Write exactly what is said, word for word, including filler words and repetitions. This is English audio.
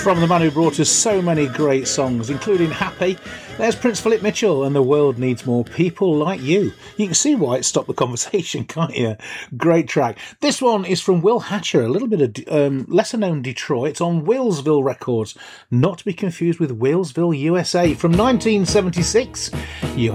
from the man who brought us so many great songs, including Happy. There's Prince Philip Mitchell and The World Needs More People Like You. You can see why it stopped the conversation, can't you? Great track. This one is from Will Hatcher, a little bit of um, lesser-known Detroit. It's on Wheelsville Records, not to be confused with Wheelsville, U S A, from nineteen seventy-six. You